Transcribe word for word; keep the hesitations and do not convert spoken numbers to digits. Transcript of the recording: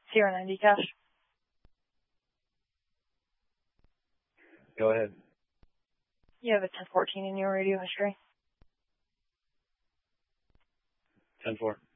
Sierra ninety cash. Go ahead. You have a ten fourteen in your radio history. ten four.